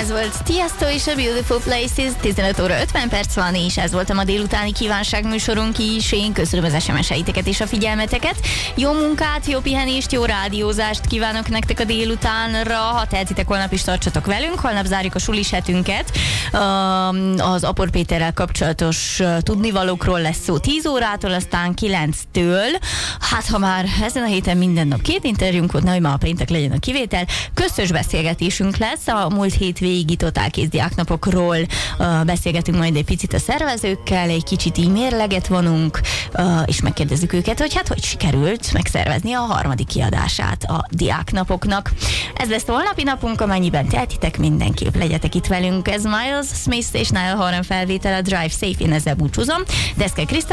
Ez volt Tiesto és a Beautiful Places, 15 óra 50 perc van, és ez volt a ma délutáni kívánságműsorunk is. Én köszönöm az SMS-eiteket és a figyelmeteket. Jó munkát, jó pihenést, jó rádiózást kívánok nektek a délutánra. Ha tehetitek, holnap is tartsatok velünk. Holnap zárjuk a sulis hetünket. Az Apor Péterrel kapcsolatos tudnivalókról lesz szó 10 órától, aztán 9-től. Hát ha már ezen a héten minden nap 2 interjúnk volt, nehogy ma a péntek legyen a kivétel. Közös beszélgetésünk lesz a múlt hét végi totálkész diáknapokról. Beszélgetünk majd egy picit a szervezőkkel, egy kicsit így mérleget vonunk, és megkérdezzük őket, hogy hát hogy sikerült megszervezni a 3. kiadását a diáknapoknak. Ez lesz a holnapi napunk, amennyiben tehetitek, mindenképp legyetek itt velünk. Ez Miles Smith és Niall Horan felvétel, a Drive Safe, én ezzel búcsúzom. Deszke Krisztál